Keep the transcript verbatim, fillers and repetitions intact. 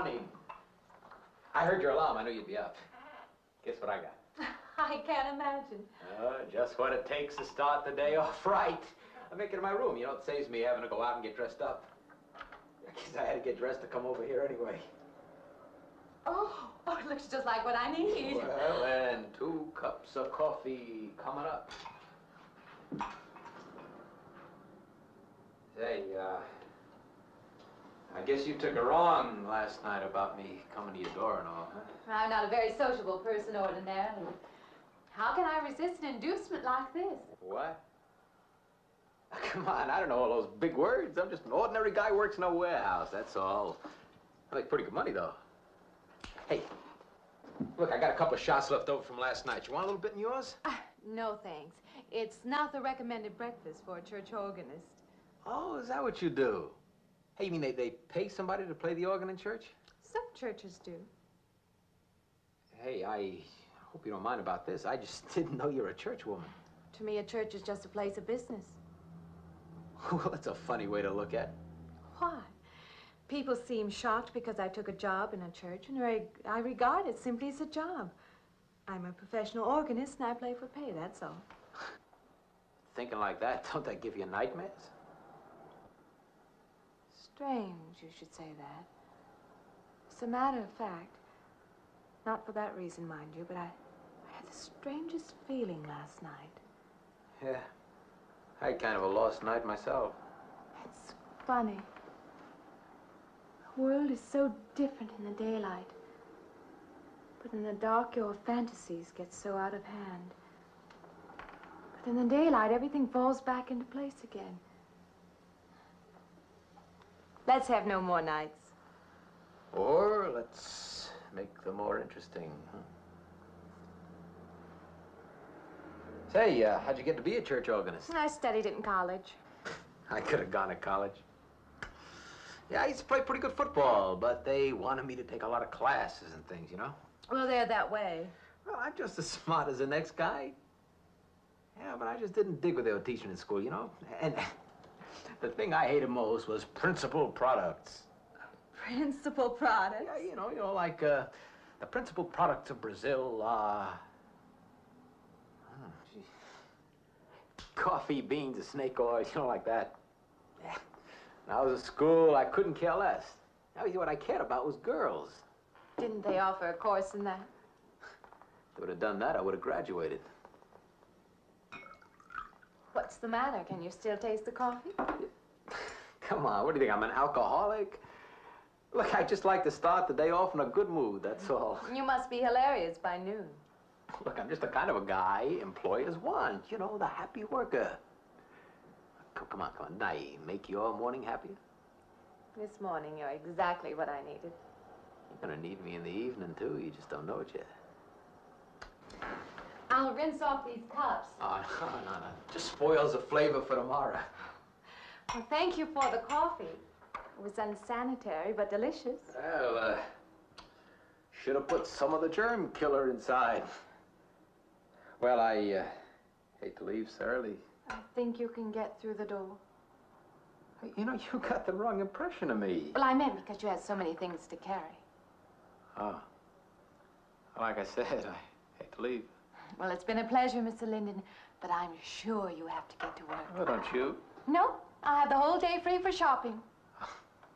morning. I heard your alarm. I knew you'd be up. Guess what I got? I can't imagine. Uh, just what it takes to start the day off right. I make it in my room. You know, it saves me having to go out and get dressed up. I guess I had to get dressed to come over here anyway. Oh, oh, it looks just like what I need. Well, and two cups of coffee coming up. Say, uh, I guess you took her on last night about me coming to your door and all, huh? I'm not a very sociable person ordinarily. How can I resist an inducement like this? What? Come on, I don't know all those big words. I'm just an ordinary guy who works in a warehouse, that's all. I make pretty good money, though. Hey, look, I got a couple of shots left over from last night. You want a little bit in yours? Uh, no, thanks. It's not the recommended breakfast for a church organist. Oh, is that what you do? Hey, you mean they, they pay somebody to play the organ in church? Some churches do. Hey, I hope you don't mind about this. I just didn't know you're a church woman. To me, a church is just a place of business. Well, that's a funny way to look at it. Why? People seem shocked because I took a job in a church, and I, I regard it simply as a job. I'm a professional organist, and I play for pay, that's all. Thinking like that, don't that give you nightmares? Strange you should say that. As a matter of fact, not for that reason, mind you, but I, I had the strangest feeling last night. Yeah, I had kind of a lost night myself. It's funny. The world is so different in the daylight. But in the dark, your fantasies get so out of hand. But in the daylight, everything falls back into place again. Let's have no more nights. Or let's make them more interesting, huh? Say, uh, how'd you get to be a church organist? I studied it in college. I could have gone to college. Yeah, I used to play pretty good football, but they wanted me to take a lot of classes and things, you know? Well, they're that way. Well, I'm just as smart as the next guy. Yeah, but I just didn't dig what they were teaching in school, you know? And the thing I hated most was principal products. Principal products? Yeah, you know, you know, like uh, the principal products of Brazil are... Uh, oh, coffee, beans, and snake oil, you know, like that. Yeah. When I was at school, I couldn't care less. Now, what I cared about was girls. Didn't they offer a course in that? If they would have done that, I would have graduated. What's the matter? Can you still taste the coffee? Come on, what do you think, I'm an alcoholic? Look, I just like to start the day off in a good mood, that's all. You must be hilarious by noon. Look, I'm just the kind of a guy employers want, you know, the happy worker. Come, come on, come on, now, make your morning happier? This morning, you're exactly what I needed. You're gonna need me in the evening, too. You just don't know it yet. I'll rinse off these cups. Oh, no, no, no. Just spoils the flavor for tomorrow. Well, thank you for the coffee. It was unsanitary, but delicious. Well, uh, should have put some of the germ killer inside. Well, I uh, hate to leave so early. I think you can get through the door. You know, you got the wrong impression of me. Well, I meant because you had so many things to carry. Oh. Like I said, I hate to leave. Well, it's been a pleasure, Mister Linden, but I'm sure you have to get to work. Oh, don't you? No, I'll have the whole day free for shopping.